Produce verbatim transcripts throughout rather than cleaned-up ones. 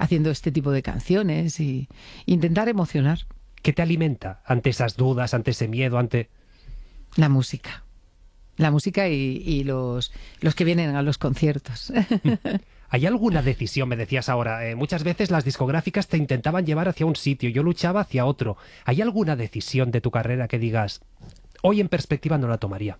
haciendo este tipo de canciones y intentar emocionar. ¿Qué te alimenta ante esas dudas, ante ese miedo, ante...? La música. La música y, y los, los que vienen a los conciertos. ¿Hay alguna decisión? Me decías ahora, eh, muchas veces las discográficas te intentaban llevar hacia un sitio, yo luchaba hacia otro. ¿Hay alguna decisión de tu carrera que digas, hoy en perspectiva no la tomaría?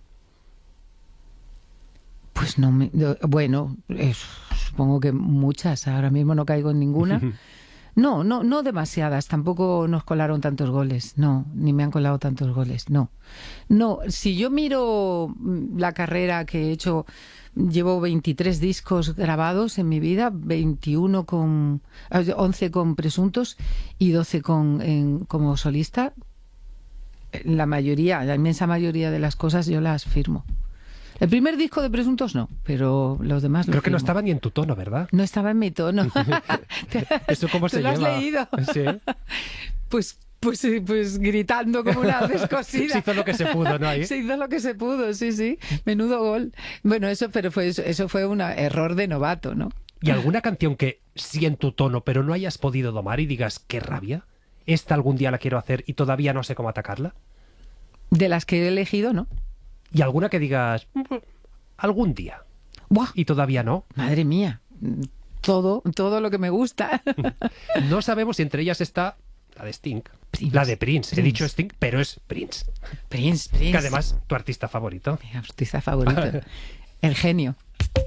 Pues no me... Bueno, eh, supongo que muchas. Ahora mismo no caigo en ninguna. No, no, no demasiadas. Tampoco nos colaron tantos goles. No, ni me han colado tantos goles. No. No, si yo miro la carrera que he hecho, llevo veintitrés discos grabados en mi vida, veintiuno con... once con Presuntos y doce con, en, como solista. La mayoría, la inmensa mayoría de las cosas yo las firmo. El primer disco de Presuntos no, pero los demás Creo lo que no firmo. estaba ni en tu tono, ¿verdad? No estaba en mi tono. ¿Eso cómo se ¿Tú lo has lleva? leído? Sí. Pues, pues, sí, pues gritando como una descosida. Se hizo lo que se pudo, ¿no? Ahí. Se hizo lo que se pudo, sí, sí. Menudo gol. Bueno, eso, pero fue eso, eso fue un error de novato, ¿no? ¿Y alguna canción que sí en tu tono, pero no hayas podido domar y digas, qué rabia? Esta algún día la quiero hacer y todavía no sé cómo atacarla. De las que he elegido, ¿no? ¿Y alguna que digas, algún día? ¡Buah! Y todavía no. Madre mía. Todo, todo lo que me gusta. No sabemos si entre ellas está la de Sting. Prince. La de Prince. Prince. He dicho Sting, pero es Prince. Prince, Prince. Que además, tu artista favorito. Mi artista favorito. El genio.